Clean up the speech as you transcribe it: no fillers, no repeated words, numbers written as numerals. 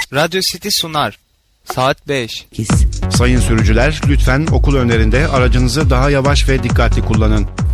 Radyo City sunar. Saat 5. Sayın sürücüler, lütfen okul önlerinde aracınızı daha yavaş ve dikkatli kullanın.